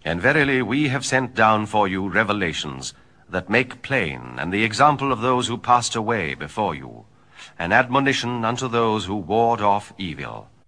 And verily we have sent down for you revelations that make plain, and the example of those who passed away before you, an admonition unto those who ward off evil,